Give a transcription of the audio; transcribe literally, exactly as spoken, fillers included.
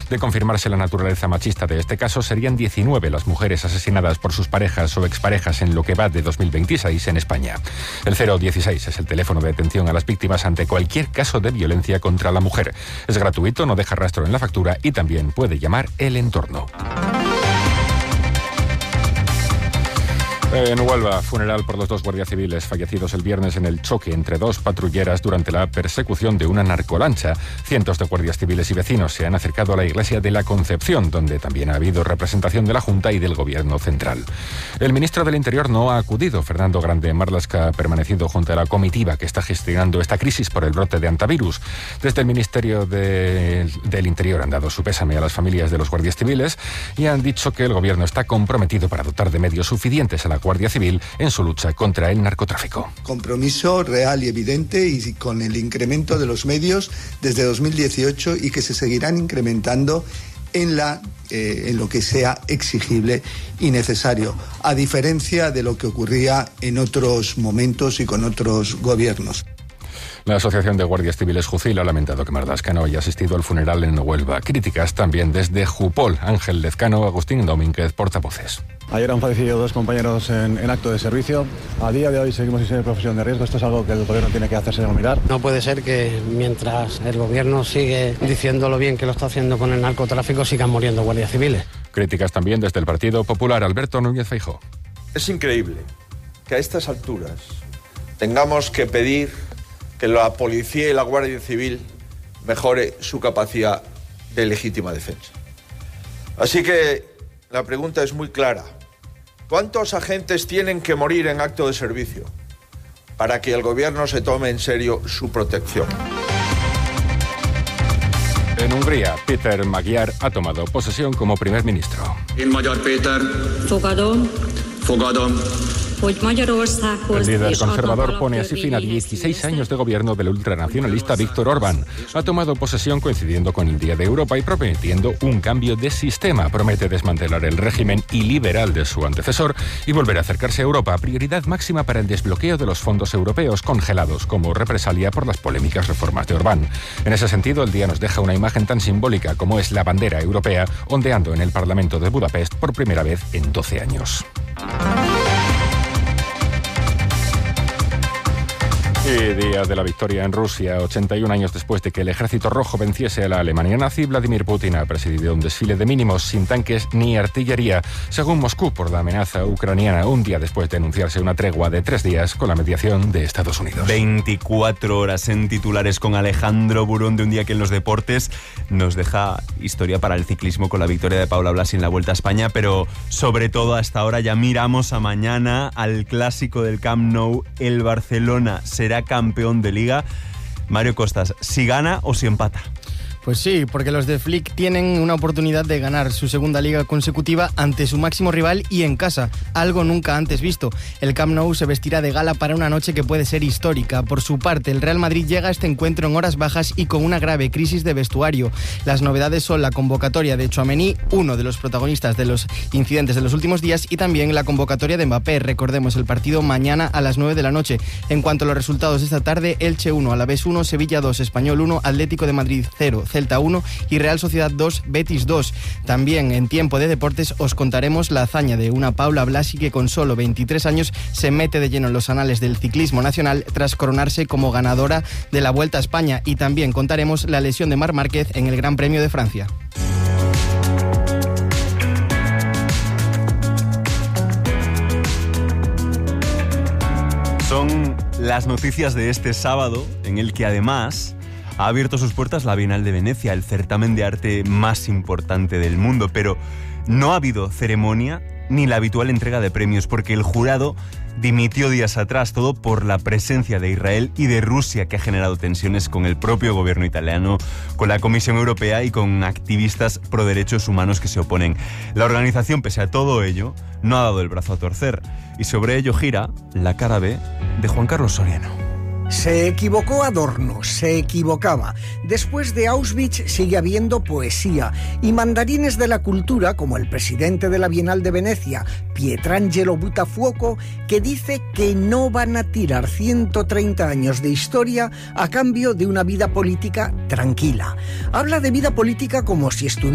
De confirmarse la naturaleza machista de este caso, serían diecinueve las mujeres asesinadas por sus parejas o exparejas en lo que va de dos mil veintiséis en España. El cero dieciséis es el teléfono de atención a las víctimas ante cualquier caso de violencia contra la mujer. Es gratuito, no deja rastro en la factura y también puede llamar el entorno. En Huelva, funeral por los dos guardias civiles fallecidos el viernes en el choque entre dos patrulleras durante la persecución de una narcolancha. Cientos de guardias civiles y vecinos se han acercado a la iglesia de la Concepción, donde también ha habido representación de la Junta y del Gobierno central. El ministro del Interior no ha acudido. Fernando Grande Marlaska ha permanecido junto a la comitiva que está gestionando esta crisis por el brote de antivirus. Desde el Ministerio de, del Interior han dado su pésame a las familias de los guardias civiles y han dicho que el Gobierno está comprometido para dotar de medios suficientes a la Guardia Civil en su lucha contra el narcotráfico. Compromiso real y evidente y con el incremento de los medios desde dos mil dieciocho y que se seguirán incrementando en, la, eh, en lo que sea exigible y necesario, a diferencia de lo que ocurría en otros momentos y con otros gobiernos. La Asociación de Guardias Civiles Jucil ha lamentado que Marlaska no haya asistido al funeral en Huelva. Críticas también desde Jupol. Ángel Lezcano, Agustín Domínguez, portavoces. Ayer han fallecido dos compañeros en, en acto de servicio. A día de hoy seguimos sin ser profesión de riesgo. Esto es algo que el gobierno tiene que hacerse mirar. No puede ser que mientras el gobierno sigue diciendo lo bien que lo está haciendo con el narcotráfico, sigan muriendo guardias civiles. Críticas también desde el Partido Popular. Alberto Núñez Feijóo. Es increíble que a estas alturas tengamos que pedir que la policía y la Guardia Civil mejore su capacidad de legítima defensa. Así que la pregunta es muy clara. ¿Cuántos agentes tienen que morir en acto de servicio para que el gobierno se tome en serio su protección? En Hungría, Péter Magyar ha tomado posesión como primer ministro. En Magyar Péter. Fogadom. Fogadom. El líder conservador pone así fin a dieciséis años de gobierno del ultranacionalista Viktor Orbán. Ha tomado posesión coincidiendo con el Día de Europa y prometiendo un cambio de sistema. Promete desmantelar el régimen iliberal de su antecesor y volver a acercarse a Europa, prioridad máxima para el desbloqueo de los fondos europeos congelados como represalia por las polémicas reformas de Orbán. En ese sentido, el día nos deja una imagen tan simbólica como es la bandera europea ondeando en el Parlamento de Budapest por primera vez en doce años. Y día de la victoria en Rusia. ochenta y un años después de que el Ejército Rojo venciese a la Alemania nazi, Vladimir Putin ha presidido un desfile de mínimos sin tanques ni artillería, según Moscú, por la amenaza ucraniana, un día después de anunciarse una tregua de tres días con la mediación de Estados Unidos. veinticuatro horas en titulares con Alejandro Burón, de un día que en los deportes nos deja historia para el ciclismo con la victoria de Paula Blasi en la Vuelta a España, pero sobre todo hasta ahora ya miramos a mañana, al clásico del Camp Nou. El Barcelona será campeón de Liga. Mario Costas, ¿si gana o si empata? Pues sí, porque los de Flick tienen una oportunidad de ganar su segunda liga consecutiva ante su máximo rival y en casa, algo nunca antes visto. El Camp Nou se vestirá de gala para una noche que puede ser histórica. Por su parte, el Real Madrid llega a este encuentro en horas bajas y con una grave crisis de vestuario. Las novedades son la convocatoria de Tchouaméni, uno de los protagonistas de los incidentes de los últimos días, y también la convocatoria de Mbappé. Recordemos el partido mañana a las nueve de la noche. En cuanto a los resultados de esta tarde, Elche uno, Alavés uno, Sevilla dos, Español uno, Atlético de Madrid cero, Celta uno y Real Sociedad dos, Betis dos. También en tiempo de deportes os contaremos la hazaña de una Paula Blasi que con solo veintitrés años se mete de lleno en los anales del ciclismo nacional tras coronarse como ganadora de la Vuelta a España, y también contaremos la lesión de Marc Márquez en el Gran Premio de Francia. Son las noticias de este sábado, en el que además ha abierto sus puertas la Bienal de Venecia, el certamen de arte más importante del mundo, pero no ha habido ceremonia ni la habitual entrega de premios, porque el jurado dimitió días atrás, todo por la presencia de Israel y de Rusia, que ha generado tensiones con el propio gobierno italiano, con la Comisión Europea y con activistas pro derechos humanos que se oponen. La organización, pese a todo ello, no ha dado el brazo a torcer, y sobre ello gira la cara B de Juan Carlos Soriano. Se equivocó Adorno, se equivocaba. Después de Auschwitz sigue habiendo poesía y mandarines de la cultura, como el presidente de la Bienal de Venecia, Pietrangelo Buttafuoco, que dice que no van a tirar ciento treinta años de historia a cambio de una vida política tranquila. Habla de vida política como si estuviera